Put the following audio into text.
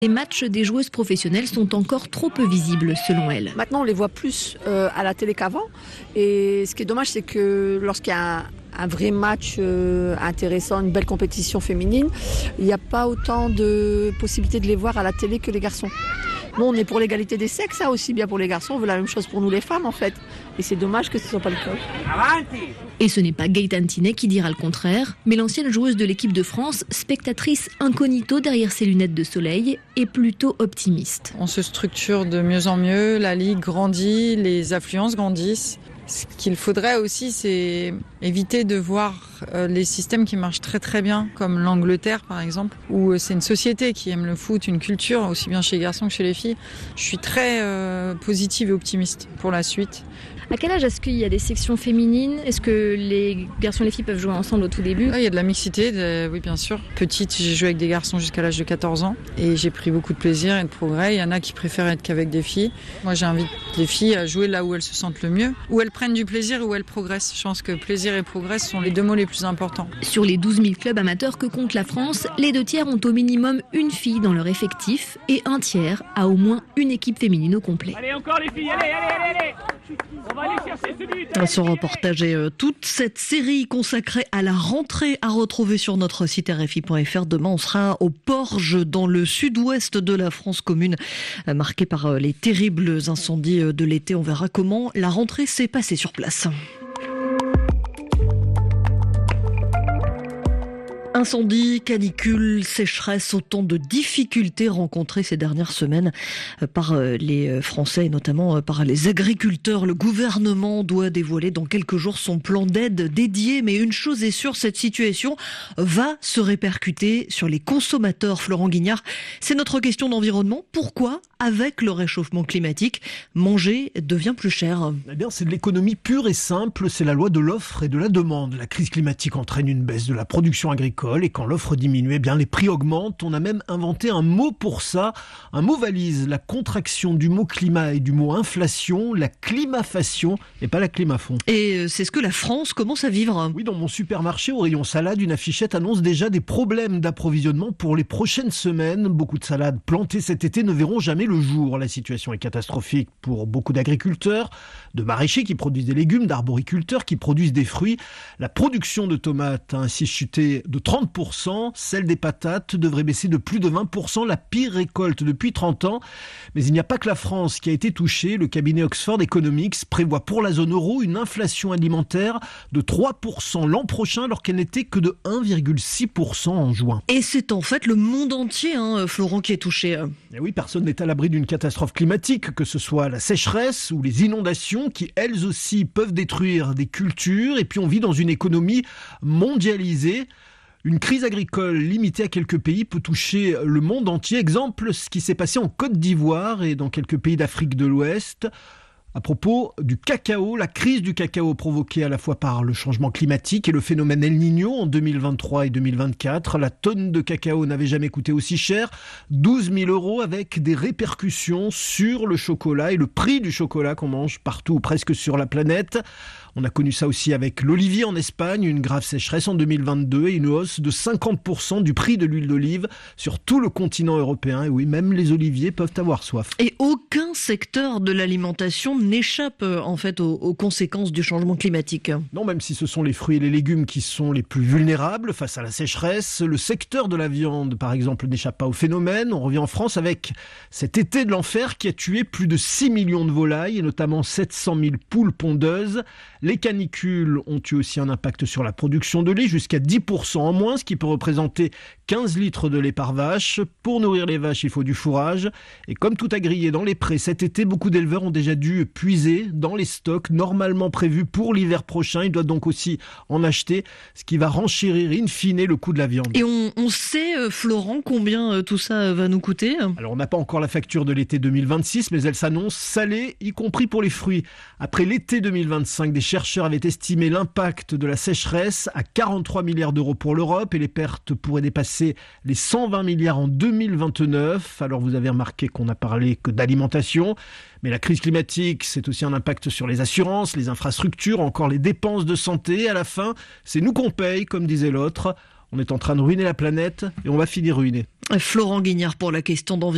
Les matchs des joueuses professionnelles sont encore trop peu visibles, selon elle. Maintenant, on les voit plus à la télé qu'avant. Et ce qui est dommage, c'est que lorsqu'il y a un vrai match intéressant, une belle compétition féminine, il n'y a pas autant de possibilités de les voir à la télé que les garçons. Nous, on est pour l'égalité des sexes, ça aussi bien pour les garçons. On veut la même chose pour nous les femmes, en fait. Et c'est dommage que ce ne soit pas le cas. Et ce n'est pas Gaëtane Tinet qui dira le contraire, mais l'ancienne joueuse de l'équipe de France, spectatrice incognito derrière ses lunettes de soleil, est plutôt optimiste. On se structure de mieux en mieux, la ligue grandit, les affluences grandissent. Ce qu'il faudrait aussi, c'est éviter de voir les systèmes qui marchent très très bien, comme l'Angleterre par exemple, où c'est une société qui aime le foot, une culture, aussi bien chez les garçons que chez les filles. Je suis très positive et optimiste pour la suite. À quel âge est-ce qu'il y a des sections féminines ? Est-ce que les garçons et les filles peuvent jouer ensemble au tout début ? Il y a de la mixité, oui bien sûr. Petite, j'ai joué avec des garçons jusqu'à l'âge de 14 ans et j'ai pris beaucoup de plaisir et de progrès. Il y en a qui préfèrent être qu'avec des filles. Moi j'invite les filles à jouer là où elles se sentent le mieux, où elles prennent du plaisir et où elles progressent. Je pense que plaisir et progrès sont les deux mots les plus importants. Sur les 12 000 clubs amateurs que compte la France, les 2 tiers ont au minimum une fille dans leur effectif et 1 tiers a au moins une équipe féminine au complet. Allez encore les filles, allez. On va aller chercher ce but. Ce reportage et toute cette série consacrée à la rentrée à retrouver sur notre site rfi.fr. Demain, on sera au Porge, dans le sud-ouest de la France commune, marquée par les terribles incendies de l'été. On verra comment la rentrée s'est passée sur place. Incendie, canicule, sécheresse, autant de difficultés rencontrées ces dernières semaines par les Français et notamment par les agriculteurs. Le gouvernement doit dévoiler dans quelques jours son plan d'aide dédié. Mais une chose est sûre, cette situation va se répercuter sur les consommateurs. Florent Guignard, c'est notre question d'environnement. Pourquoi, avec le réchauffement climatique, manger devient plus cher ? Eh bien, c'est de l'économie pure et simple. C'est la loi de l'offre et de la demande. La crise climatique entraîne une baisse de la production agricole. Et quand l'offre diminue, eh bien les prix augmentent. On a même inventé un mot pour ça, un mot valise, la contraction du mot climat et du mot inflation, la climafation et pas la climafond. Et c'est ce que la France commence à vivre. Oui, dans mon supermarché, au rayon salade, une affichette annonce déjà des problèmes d'approvisionnement pour les prochaines semaines. Beaucoup de salades plantées cet été ne verront jamais le jour. La situation est catastrophique pour beaucoup d'agriculteurs, de maraîchers qui produisent des légumes, d'arboriculteurs qui produisent des fruits. La production de tomates a ainsi chuté de 30%, celle des patates devrait baisser de plus de 20%, la pire récolte depuis 30 ans. Mais il n'y a pas que la France qui a été touchée. Le cabinet Oxford Economics prévoit pour la zone euro une inflation alimentaire de 3% l'an prochain, alors qu'elle n'était que de 1,6% en juin. Et c'est en fait le monde entier, Florent, qui est touché. Et oui, personne n'est à l'abri d'une catastrophe climatique, que ce soit la sécheresse ou les inondations qui, elles aussi, peuvent détruire des cultures. Et puis on vit dans une économie mondialisée. Une crise agricole limitée à quelques pays peut toucher le monde entier. Exemple, ce qui s'est passé en Côte d'Ivoire et dans quelques pays d'Afrique de l'Ouest. À propos du cacao, la crise du cacao provoquée à la fois par le changement climatique et le phénomène El Niño en 2023 et 2024. La tonne de cacao n'avait jamais coûté aussi cher, 12 000 € avec des répercussions sur le chocolat et le prix du chocolat qu'on mange partout ou presque sur la planète. On a connu ça aussi avec l'olivier en Espagne, une grave sécheresse en 2022 et une hausse de 50% du prix de l'huile d'olive sur tout le continent européen. Et oui, même les oliviers peuvent avoir soif. Et aucun secteur de l'alimentation n'échappe en fait aux conséquences du changement climatique. Non, même si ce sont les fruits et les légumes qui sont les plus vulnérables face à la sécheresse, le secteur de la viande, par exemple, n'échappe pas au phénomène. On revient en France avec cet été de l'enfer qui a tué plus de 6 millions de volailles et notamment 700 000 poules pondeuses. Les canicules ont eu aussi un impact sur la production de lait, jusqu'à 10% en moins, ce qui peut représenter 15 litres de lait par vache. Pour nourrir les vaches, il faut du fourrage. Et comme tout a grillé dans les prés cet été, beaucoup d'éleveurs ont déjà dû puiser dans les stocks normalement prévus pour l'hiver prochain. Ils doivent donc aussi en acheter, ce qui va renchérir in fine le coût de la viande. Et on sait, Florent, combien tout ça va nous coûter ? Alors on n'a pas encore la facture de l'été 2026, mais elle s'annonce salée, y compris pour les fruits. Après l'été 2025, des chercheurs avaient estimé l'impact de la sécheresse à 43 milliards d'euros pour l'Europe et les pertes pourraient dépasser les 120 milliards en 2029. Alors vous avez remarqué qu'on n'a parlé que d'alimentation, mais la crise climatique, c'est aussi un impact sur les assurances, les infrastructures, encore les dépenses de santé. À la fin, c'est nous qu'on paye, comme disait l'autre. On est en train de ruiner la planète et on va finir ruiné. Florent Guignard pour la question d'environnement.